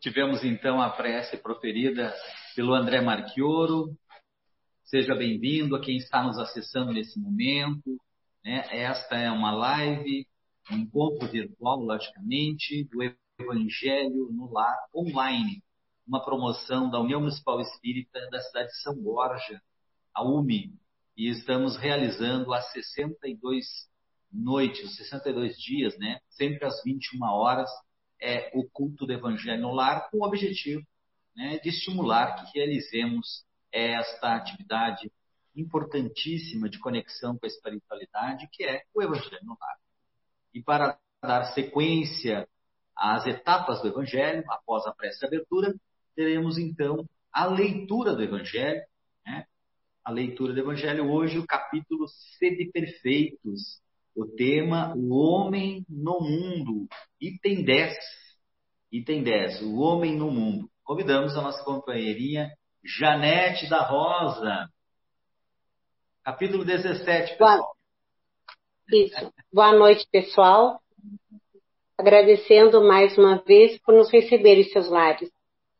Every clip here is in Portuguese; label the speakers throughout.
Speaker 1: Tivemos então a prece proferida pelo André Marchioro. Seja bem-vindo a quem está nos acessando nesse momento. Esta é uma live, um encontro virtual, logicamente, do Evangelho no Lar online, uma promoção da União Municipal Espírita da cidade de São Borja, a UME, e estamos realizando há 62 noites, 62 dias, sempre às 21 horas, o culto do Evangelho no Lar, com o objetivo de estimular que realizemos esta atividade importantíssima de conexão com a espiritualidade, que é o Evangelho no Lar. E para dar sequência às etapas do Evangelho, após a prece de abertura, teremos então a leitura do Evangelho. A leitura do Evangelho hoje, o capítulo Sede Perfeitos, o tema O Homem no Mundo, item 10. Item 10, o Homem no Mundo. Convidamos a nossa companheirinha Janete da Rosa. Capítulo 17, pessoal.
Speaker 2: Isso. Boa noite, pessoal. Agradecendo mais uma vez por nos receber em seus lares.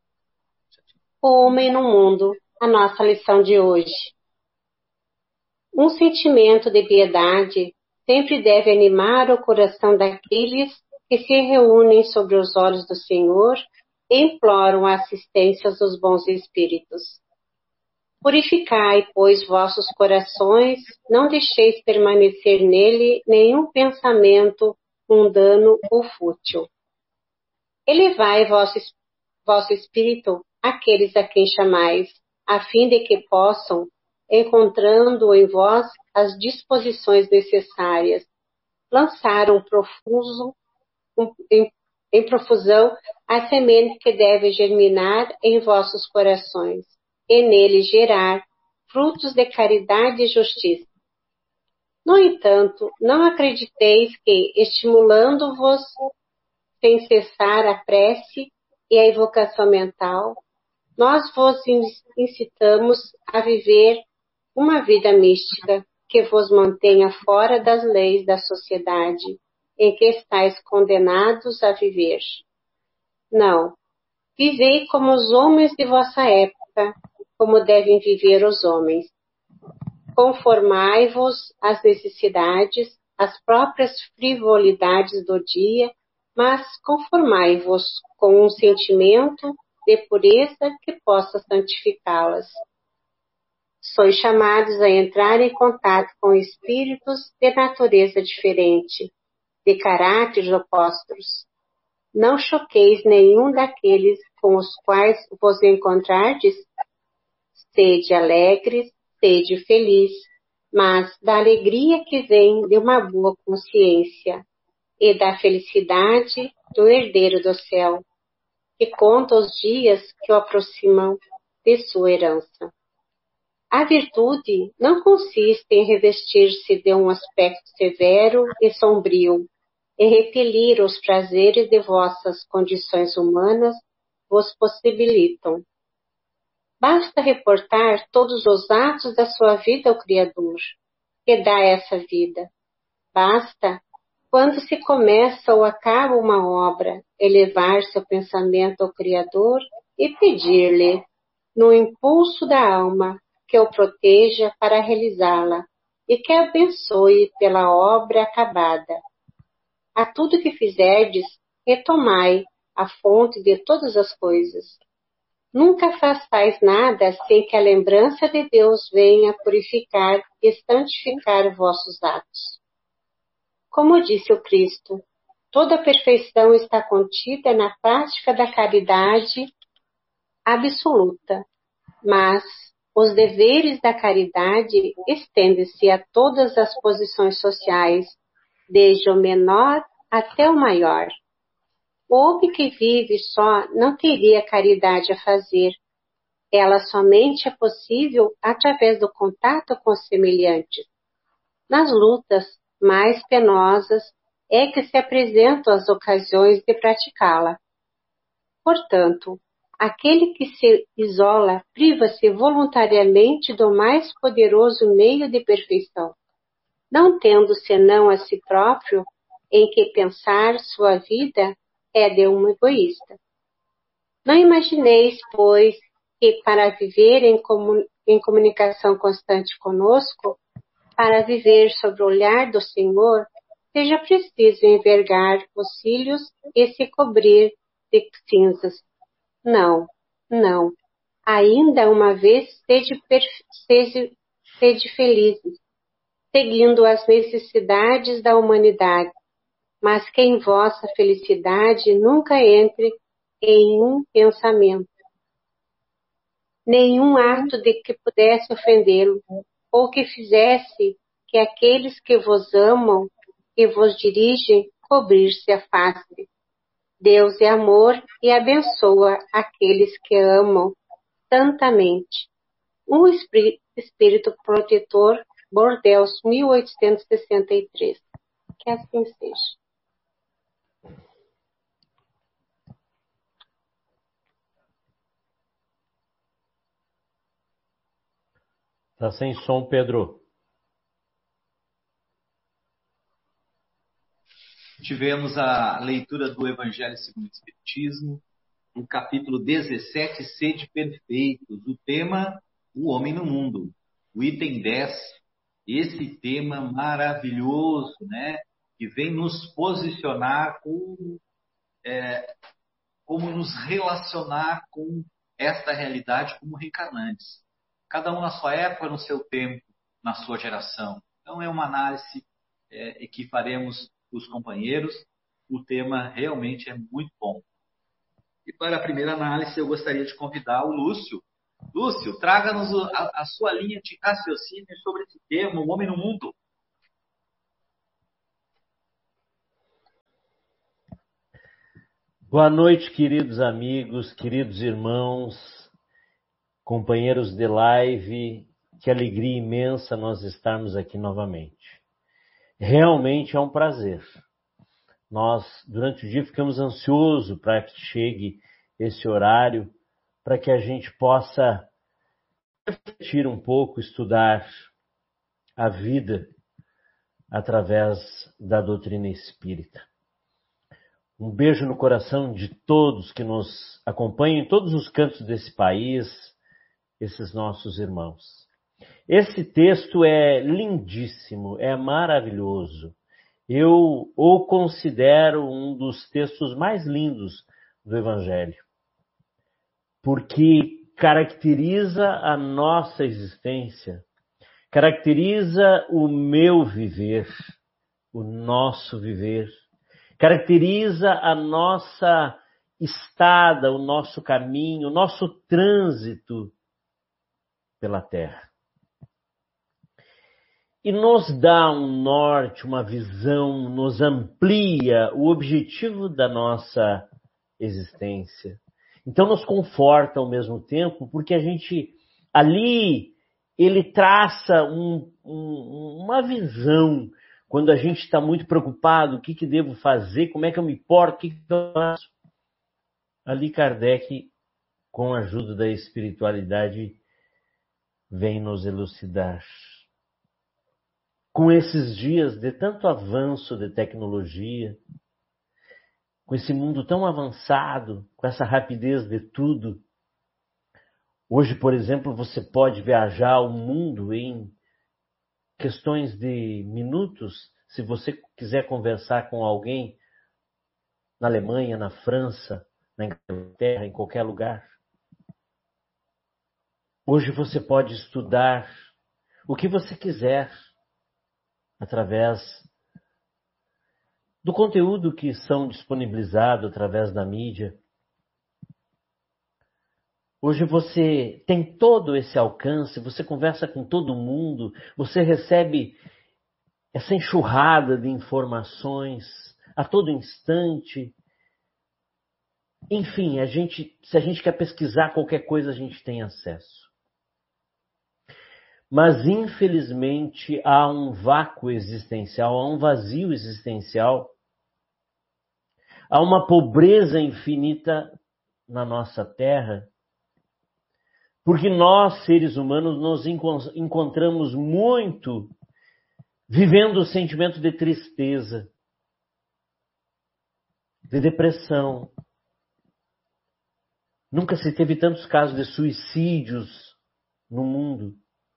Speaker 2: O Homem no Mundo, a nossa lição de hoje. Um sentimento de piedade sempre deve animar o coração daqueles que se reúnem sobre os olhos do Senhor e imploram a assistência dos bons espíritos. Purificai, pois, vossos corações, não deixeis permanecer nele nenhum pensamento mundano ou fútil. Elevai vosso espírito àqueles a quem chamais, a fim de que possam, encontrando em vós as disposições necessárias, lançar em profusão a semente que deve germinar em vossos corações, e nele gerar frutos de caridade e justiça. No entanto, não acrediteis que, estimulando-vos sem cessar a prece e a evocação mental, nós vos incitamos a viver uma vida mística que vos mantenha fora das leis da sociedade em que estáis condenados a viver. Não, vivei como os homens de vossa época, como devem viver os homens. Conformai-vos às necessidades, às próprias frivolidades do dia, mas conformai-vos com um sentimento de pureza que possa santificá-las. Sois chamados a entrar em contato com espíritos de natureza diferente, de caráteres opostos. Não choqueis nenhum daqueles com os quais vos encontrardes. Sede alegres, sede feliz, mas da alegria que vem de uma boa consciência e da felicidade do herdeiro do céu, que conta os dias que o aproximam de sua herança. A virtude não consiste em revestir-se de um aspecto severo e sombrio, e repelir os prazeres de vossas condições humanas vos possibilitam. Basta reportar todos os atos da sua vida ao Criador, que dá essa vida. Basta, quando se começa ou acaba uma obra, elevar seu pensamento ao Criador e pedir-lhe, no impulso da alma, que o proteja para realizá-la e que abençoe pela obra acabada. A tudo que fizerdes, retomai a fonte de todas as coisas. Nunca façais nada sem que a lembrança de Deus venha purificar e santificar vossos atos. Como disse o Cristo, toda a perfeição está contida na prática da caridade absoluta, mas os deveres da caridade estendem-se a todas as posições sociais, desde o menor até o maior. O homem que vive só não teria caridade a fazer. Ela somente é possível através do contato com os semelhantes. Nas lutas mais penosas é que se apresentam as ocasiões de praticá-la. Portanto, aquele que se isola priva-se voluntariamente do mais poderoso meio de perfeição, não tendo senão a si próprio em que pensar sua vida é de um egoísta. Não imagineis, pois, que para viver em comunicação constante conosco, para viver sob o olhar do Senhor, seja preciso envergar os cílios e se cobrir de cinzas. Não, não. Ainda uma vez sede felizes, seguindo as necessidades da humanidade, mas que em vossa felicidade nunca entre em um pensamento, nenhum ato de que pudesse ofendê-lo, ou que fizesse que aqueles que vos amam e vos dirigem cobrir-se a face. Deus é amor e abençoa aqueles que amam santamente. Um espírito protetor, Bordeaux, 1863. Que assim seja.
Speaker 3: Tá sem som, Pedro.
Speaker 1: Tivemos a leitura do Evangelho segundo o Espiritismo, no capítulo 17, Sede Perfeitos, o tema, o homem no mundo. O item 10, esse tema maravilhoso, né? Que vem nos posicionar como nos relacionar com esta realidade como reencarnantes. Cada um na sua época, no seu tempo, na sua geração. Então é uma análise que faremos os companheiros. O tema realmente é muito bom. E para a primeira análise, eu gostaria de convidar o Lúcio. Lúcio, traga-nos a sua linha de raciocínio sobre esse tema, o homem no mundo.
Speaker 3: Boa noite, queridos amigos, queridos irmãos, companheiros de live. Que alegria imensa nós estarmos aqui novamente. Realmente é um prazer. Nós, durante o dia, ficamos ansiosos para que chegue esse horário, para que a gente possa refletir um pouco, estudar a vida através da doutrina espírita. Um beijo no coração de todos que nos acompanham em todos os cantos desse país, esses nossos irmãos. Esse texto é lindíssimo, é maravilhoso. Eu o considero um dos textos mais lindos do Evangelho, porque caracteriza a nossa existência, caracteriza o meu viver, o nosso viver, caracteriza a nossa estada, o nosso caminho, o nosso trânsito pela Terra. E nos dá um norte, uma visão, nos amplia o objetivo da nossa existência. Então nos conforta ao mesmo tempo, porque a gente, ali, ele traça uma visão. Quando a gente está muito preocupado, o que devo fazer, como é que eu me porto, o que eu faço? Ali Kardec, com a ajuda da espiritualidade, vem nos elucidar. Com esses dias de tanto avanço de tecnologia, com esse mundo tão avançado, com essa rapidez de tudo, hoje, por exemplo, você pode viajar o mundo em questões de minutos, se você quiser conversar com alguém na Alemanha, na França, na Inglaterra, em qualquer lugar. Hoje você pode estudar o que você quiser através do conteúdo que são disponibilizados através da mídia. Hoje você tem todo esse alcance, você conversa com todo mundo, você recebe essa enxurrada de informações a todo instante. Enfim, se a gente quer pesquisar qualquer coisa, a gente tem acesso. Mas, infelizmente, há um vácuo existencial, há um vazio existencial, há uma pobreza infinita na nossa Terra, porque nós, seres humanos, nos encontramos muito vivendo o sentimento de tristeza, de depressão, Nunca se teve tantos casos de suicídios no mundo.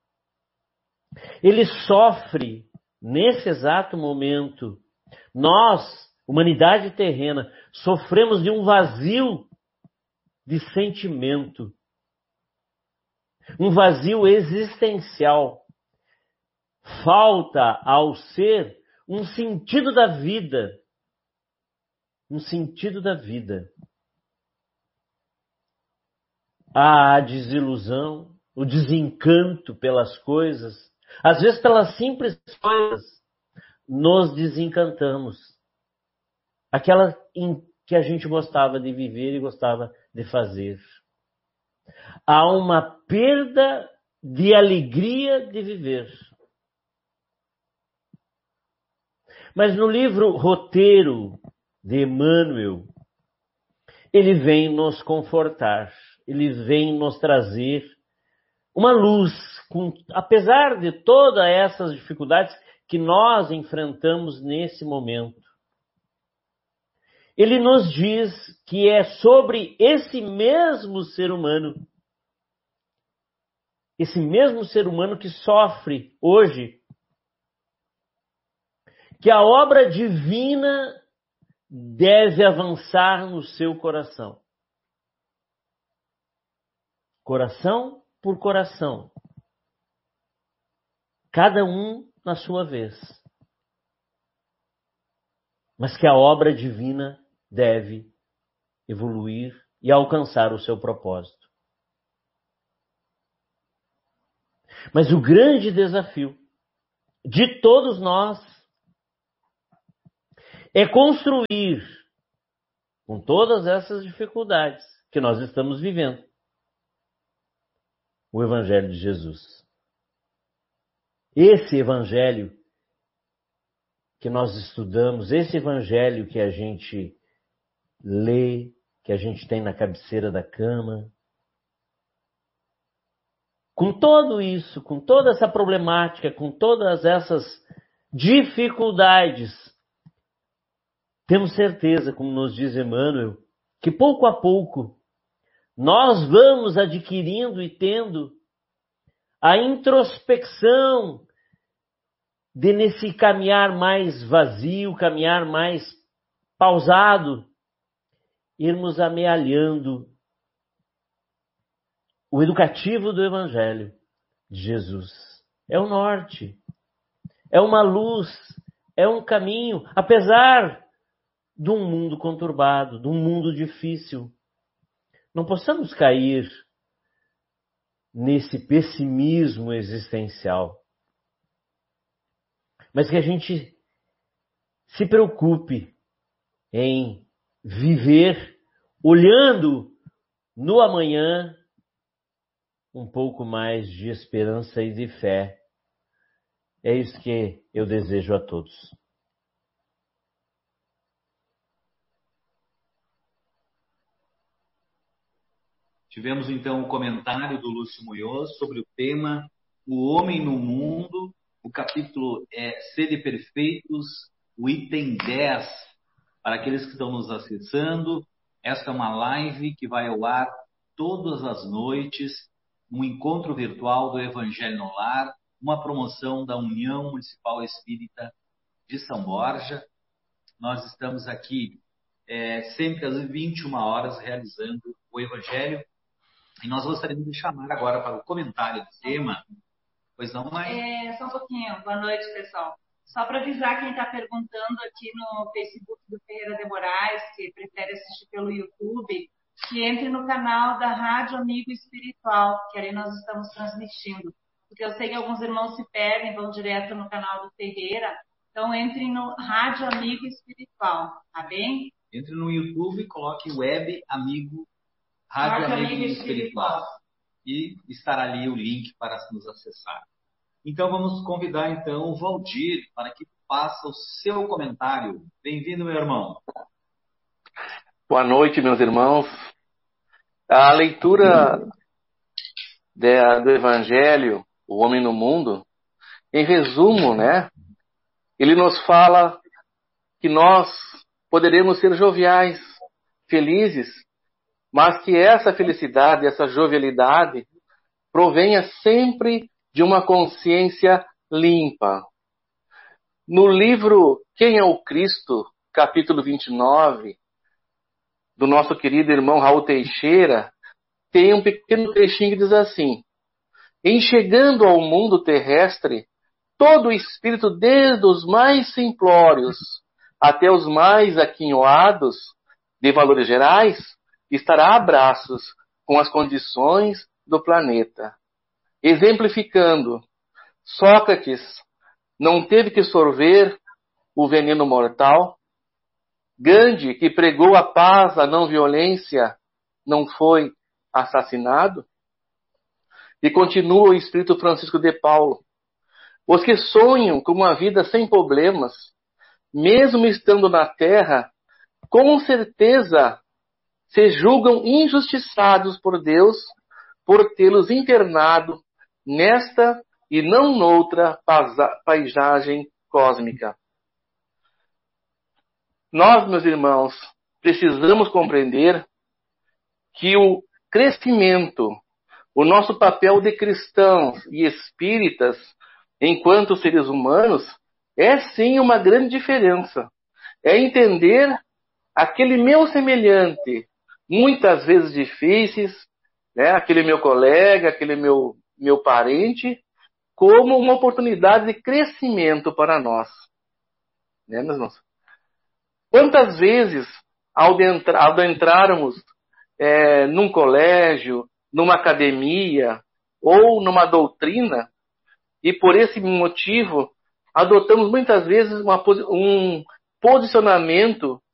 Speaker 3: Ele sofre nesse exato momento. Nós, humanidade terrena, sofremos de um vazio de sentimento. Um vazio existencial. Falta ao ser um sentido da vida. Um sentido da vida. A desilusão, o desencanto pelas coisas, às vezes pelas simples coisas, nos desencantamos. Aquela em que a gente gostava de viver e gostava de fazer. Há uma perda de alegria de viver. Mas no livro Roteiro de Emmanuel, ele vem nos confortar, ele vem nos trazer uma luz, apesar de todas essas dificuldades que nós enfrentamos nesse momento. Ele nos diz que é sobre esse mesmo ser humano que sofre hoje, que a obra divina deve avançar no seu coração. Coração por coração. Cada um na sua vez. Mas que a obra divina deve evoluir e alcançar o seu propósito. Mas o grande desafio de todos nós é construir, com todas essas dificuldades que nós estamos vivendo, o Evangelho de Jesus. Esse Evangelho que nós estudamos, esse Evangelho que a gente lê, que a gente tem na cabeceira da cama, com tudo isso, com toda essa problemática, com todas essas dificuldades, temos certeza, como nos diz Emmanuel, que pouco a pouco nós vamos adquirindo e tendo a introspecção de nesse caminhar mais vazio, caminhar mais pausado, irmos amealhando o educativo do Evangelho de Jesus. É o norte, é uma luz, é um caminho, apesar de um mundo conturbado, de um mundo difícil. Não possamos cair nesse pessimismo existencial, mas que a gente se preocupe em viver olhando no amanhã um pouco mais de esperança e de fé. É isso que eu desejo a todos.
Speaker 1: Tivemos então o comentário do Lúcio Munhoz sobre o tema O Homem no Mundo. O capítulo é Sede Perfeitos, o item 10. Para aqueles que estão nos acessando, esta é uma live que vai ao ar todas as noites, um encontro virtual do Evangelho no Lar, uma promoção da União Municipal Espírita de São Borja. Nós estamos aqui sempre às 21 horas realizando o Evangelho. E nós gostaríamos de chamar agora para o comentário do tema. Pois não, mãe?
Speaker 4: Só um pouquinho. Boa noite, pessoal. Só para avisar quem está perguntando aqui no Facebook do Ferreira de Moraes, que prefere assistir pelo YouTube, que entre no canal da Rádio Amigo Espiritual, que ali nós estamos transmitindo. Porque eu sei que alguns irmãos se perdem, vão direto no canal do Ferreira. Então, entre no Rádio Amigo Espiritual, tá bem?
Speaker 1: Entre no YouTube e coloque Web Amigo Rádio Amigo Espiritual. E estará ali o link para nos acessar. Então vamos convidar então o Valdir para que faça o seu comentário. Bem-vindo, meu irmão.
Speaker 5: Boa noite, meus irmãos. A leitura do Evangelho, O Homem no Mundo, em resumo, né? Ele nos fala que nós poderemos ser joviais, felizes, mas que essa felicidade, essa jovialidade, provenha sempre de uma consciência limpa. No livro Quem é o Cristo, capítulo 29, do nosso querido irmão Raul Teixeira, tem um pequeno trechinho que diz assim: em chegando ao mundo terrestre, todo o espírito, desde os mais simplórios até os mais aquinhoados de valores gerais, estará a braços com as condições do planeta. Exemplificando, Sócrates não teve que sorver o veneno mortal. Gandhi, que pregou a paz, a não violência, não foi assassinado. E continua o Espírito Francisco de Paulo: os que sonham com uma vida sem problemas, mesmo estando na terra, com certeza se julgam injustiçados por Deus por tê-los internado nesta e não noutra paisagem cósmica. Nós, meus irmãos, precisamos compreender que o crescimento, o nosso papel de cristãos e espíritas, enquanto seres humanos, é sim uma grande diferença. É entender aquele meu semelhante, muitas vezes difíceis, né? Aquele meu colega, aquele meu parente, como uma oportunidade de crescimento para nós. Né, meus irmãos? Quantas vezes, ao entrarmos num colégio, numa academia ou numa doutrina, e por esse motivo adotamos muitas vezes um posicionamento